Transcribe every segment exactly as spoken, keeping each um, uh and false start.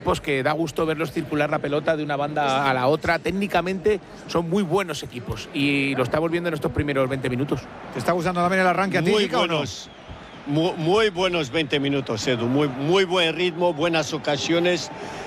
Pues que da gusto verlos circular la pelota de una banda a la otra. Técnicamente son muy buenos equipos y lo estamos viendo en estos primeros veinte minutos. ¿Te está gustando también el arranque a ti, Muy Ica, buenos, muy, muy buenos veinte minutos, Edu. Muy, muy buen ritmo, buenas ocasiones.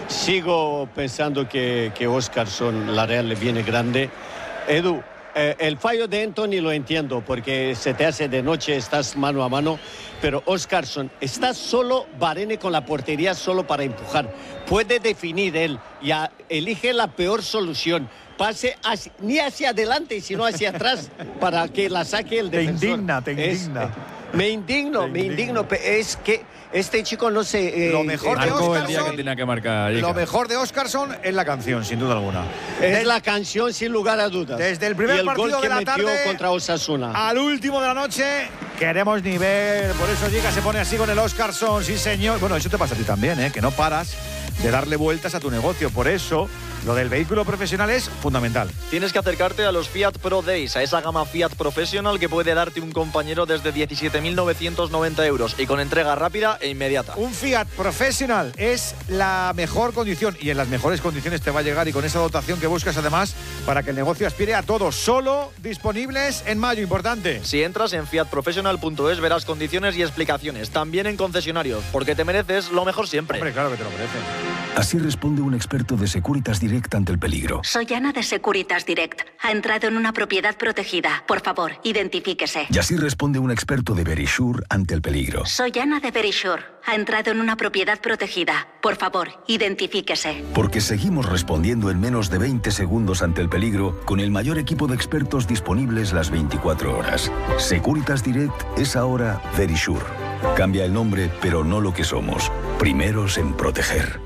Sigo pensando que, que Óscarson, la Real le viene grande. Edu, eh, el fallo de Antony lo entiendo porque se te hace de noche, estás mano a mano. Pero Óscarson está solo, Varane con la portería solo para empujar. Puede definir él, ya elige la peor solución. Pase hacia, ni hacia adelante, sino hacia atrás para que la saque el defensor. Te indigna, te indigna. Es, me indigno, te me indigno. indigno. Es que este chico no sé. Eh, lo mejor eh, de Óscarson, el día que tenía que marcar. Lo mejor de Óscarson es la canción, sin duda alguna. Es Des, la canción sin lugar a dudas. Desde el primer y el partido gol que de la metió tarde contra Osasuna al último de la noche. Queremos nivel, por eso Giga se pone así con el Óscarson, sí señor. Bueno, eso te pasa a ti también, ¿eh? Que no paras de darle vueltas a tu negocio. Por eso, lo del vehículo profesional es fundamental. Tienes que acercarte a los Fiat Pro Days, a esa gama Fiat Professional que puede darte un compañero desde diecisiete mil novecientos noventa euros y con entrega rápida e inmediata. Un Fiat Professional es la mejor condición y en las mejores condiciones te va a llegar y con esa dotación que buscas además para que el negocio aspire a todo. Solo disponibles en mayo, importante. Si entras en fiat professional punto es verás condiciones y explicaciones, también en concesionarios, porque te mereces lo mejor siempre. Hombre, claro que te lo mereces. Así responde un experto de Securitas Direct ante el peligro. Soy Ana de Securitas Direct. Ha entrado en una propiedad protegida. Por favor, identifíquese. Y así responde un experto de Verisure ante el peligro. Soy Ana de Verisure. Ha entrado en una propiedad protegida. Por favor, identifíquese. Porque seguimos respondiendo en menos de veinte segundos ante el peligro con el mayor equipo de expertos disponibles las veinticuatro horas. Securitas Direct es ahora Verisure. Cambia el nombre, pero no lo que somos. Primeros en proteger.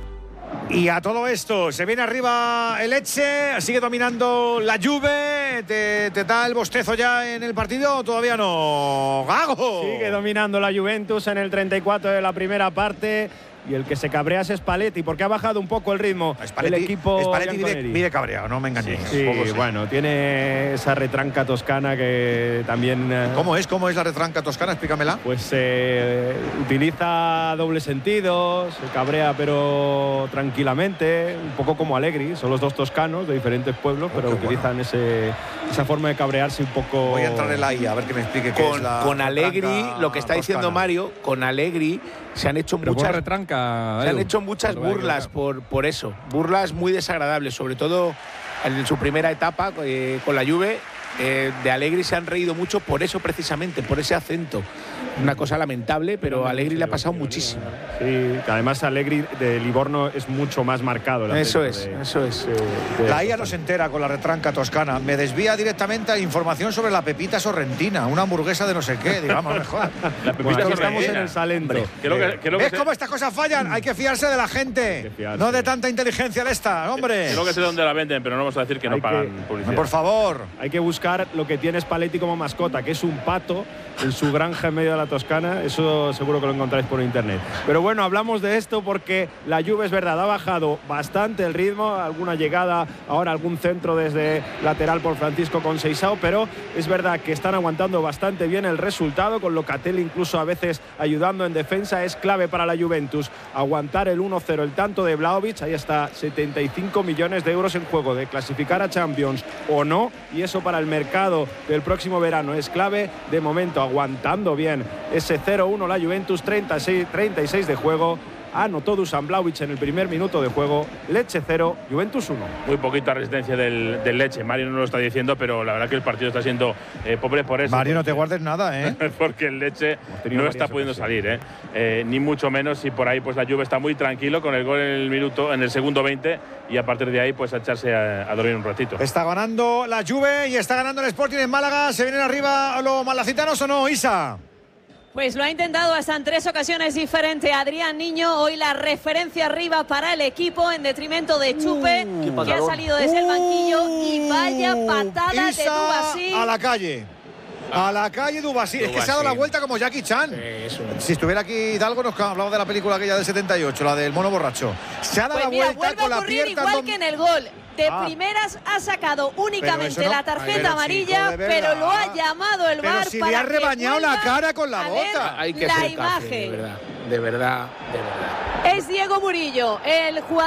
Y a todo esto, se viene arriba el Lecce, sigue dominando la Juve. ¿Te, te da el bostezo ya en el partido o todavía no? ¡Gago! Sigue dominando la Juventus en el treinta y cuatro de la primera parte. Y el que se cabrea es Spalletti, porque ha bajado un poco el ritmo Spalletti, el equipo. Spalletti vive, vive cabreado, no me engañéis. Sí, sí bueno, tiene esa retranca toscana que también. ¿Cómo es? ¿Cómo es la retranca toscana? Explícamela. Pues eh, utiliza doble sentido, se cabrea pero tranquilamente, un poco como Allegri. Son los dos toscanos de diferentes pueblos, pero oh, utilizan bueno. ese, esa forma de cabrearse un poco. Voy a entrar en la I A a ver que me explique qué con, es la con Allegri, lo que está diciendo toscana. Mario, con Allegri se han hecho pero muchas retranca, se han hecho muchas burlas por, por eso, burlas muy desagradables, sobre todo en su primera etapa eh, con la Juve. Eh, de Allegri se han reído mucho por eso precisamente, por ese acento. Una cosa lamentable, pero a Allegri le ha pasado muchísimo. Sí, que además Allegri de Livorno es mucho más marcado. Eso es, de, eso es. De, de la I A no se entera con la retranca toscana. Me desvía directamente a información sobre la pepita sorrentina, una hamburguesa de no sé qué, digamos mejor. La pepita bueno, estamos en el Salento. ¿Qué lo que, qué lo ¿Ves que cómo estas cosas fallan? Hay que fiarse de la gente, no de tanta inteligencia de esta, hombre. Creo que sé dónde la venden, pero no vamos a decir que Hay no pagan que, publicidad. Por favor. Hay que buscar lo que tiene Spalletti como mascota, que es un pato en su granja en medio de la Toscana. Eso seguro que lo encontráis por internet. Pero bueno, hablamos de esto porque la Juve, es verdad, ha bajado bastante el ritmo, alguna llegada, ahora algún centro desde lateral por Francisco Conceição, pero es verdad que están aguantando bastante bien el resultado, con Locatelli incluso a veces ayudando en defensa. Es clave para la Juventus aguantar el uno cero, el tanto de Vlahovic. Ahí está, setenta y cinco millones de euros en juego, de clasificar a Champions o no, y eso para el mercado del próximo verano es clave. De momento aguantando bien ese cero uno la Juventus, treinta y seis, treinta y seis de juego. Anotó Dusan Vlahovic en el primer minuto de juego. Lecce cero, Juventus uno. Muy poquita resistencia del, del Lecce. Mario no lo está diciendo, pero la verdad que el partido está siendo eh, pobre por eso. Mario, no te guardes nada, ¿eh? Porque el Lecce no está pudiendo salir, ¿eh? ¿eh? Ni mucho menos. Y por ahí pues la Juve está muy tranquilo con el gol en el minuto, en el segundo veinte. Y a partir de ahí pues a echarse a, a dormir un ratito. Está ganando la Juve y está ganando el Sporting en Málaga. ¿Se vienen arriba los malacitanos o no, Isa? Pues lo ha intentado hasta en tres ocasiones diferentes Adrián Niño. Hoy la referencia arriba para el equipo en detrimento de Chupe, uh, que ha salido desde uh, el banquillo. Y vaya patada Isa de Dubasí. A la calle. A la calle Dubasí. Es que se ha dado la vuelta como Jackie Chan. Eso. Si estuviera aquí Hidalgo nos hablaba de la película aquella del setenta y ocho, la del mono borracho. Se ha dado pues la mira, vuelta con la pierna. Igual que en el gol. De ah. primeras ha sacado únicamente no, la tarjeta amarilla, chico, pero lo ha llamado el pero VAR si para le ha rebañado la cara con la bota. Hay que la ser imagen. Café, de verdad, de verdad, de verdad. Es Diego Murillo, el jugador